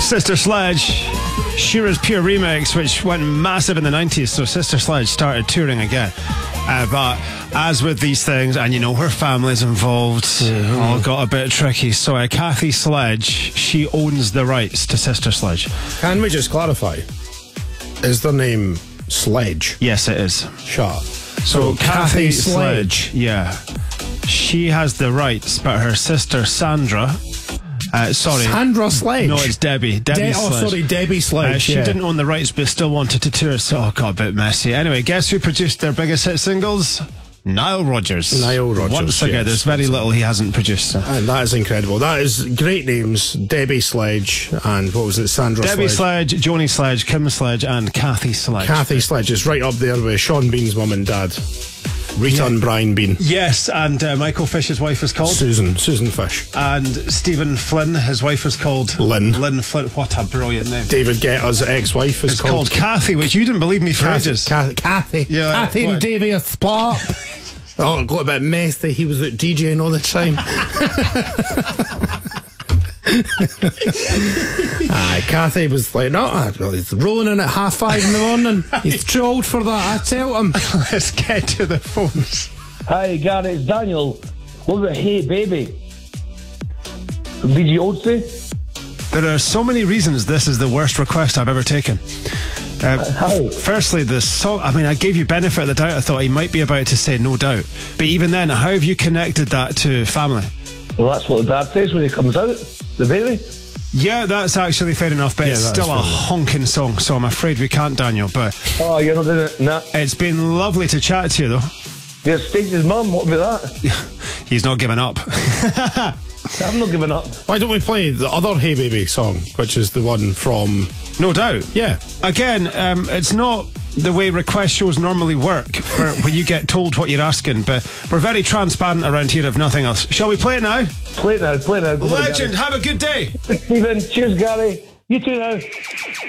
Sister Sledge, Shira's Pure remix, which went massive in the 90s, so Sister Sledge started touring again. But as with these things, and you know, her family's involved, all got a bit tricky. So Kathy Sledge, she owns the rights to Sister Sledge. Can we just clarify? Is their name Sledge? Yes, it is. Shut up. So Kathy Sledge, yeah. She has the rights, but her sister Sandra... sorry. Sandra Sledge? No, it's Debbie. Debbie Sledge. Oh, sorry, Debbie Sledge. She didn't own the rights, but still wanted to tour, so it got a bit messy. Anyway, guess who produced their biggest hit singles? Nile Rodgers. Nile Rodgers. Once again, there's very little he hasn't produced. So. And that is incredible. That is great names. Debbie Sledge and what was it? Sandra Debbie Sledge. Sledge, Joni Sledge, Kim Sledge, and Kathy Sledge. Kathy Sledge is right up there with Sean Bean's mum and dad. Rita and Brian Bean. Yes, and Michael Fish's wife is called? Susan Fish. And Stephen Flynn, his wife is called? Lynn Flynn. What a brilliant name. David Guetta's ex-wife is called Kathy, which you didn't believe me for ages. Kathy. Yeah, Kathy and Davey are split. Oh, it got a bit messy. He was out DJing all the time. Kathy was like, no, he's rolling in at 5:30 in the morning. He's too old for that, I tell him. Let's get to the phones. Hi, Gary, it's Daniel. What about Hey Baby? From BG Oldsie? There are so many reasons this is the worst request I've ever taken. How? Firstly, the song, I mean, I gave you benefit of the doubt. I thought he might be about to say No Doubt. But even then, how have you connected that to family? Well, that's what the dad says when he comes out, the baby. Yeah, that's actually fair enough, but it's still a honking song, so I'm afraid we can't, Daniel. But oh, you're not doing it? Nah. It's been lovely to chat to you, though. There's Stacey's mum, what about that? He's not giving up. I'm not giving up. Why don't we play the other Hey Baby song, which is the one from... No Doubt. Yeah. Again, it's not the way request shows normally work, where you get told what you're asking, but we're very transparent around here, if nothing else. Shall we play it now? Play it now. Legend, have a good day. Stephen, cheers, Gary. You too now.